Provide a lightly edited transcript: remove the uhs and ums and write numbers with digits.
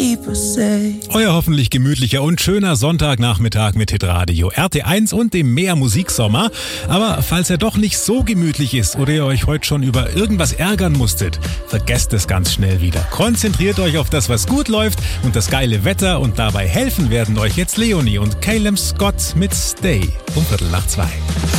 keep us safe. Euer hoffentlich gemütlicher und schöner Sonntagnachmittag mit Hitradio RT1 und dem Mehr Musiksommer. Aber falls er doch nicht so gemütlich ist oder ihr euch heute schon über irgendwas ärgern musstet, vergesst es ganz schnell wieder. Konzentriert euch auf das, was gut läuft und das geile Wetter, und dabei helfen werden euch jetzt Leonie und Caleb Scott mit Stay um 1:45.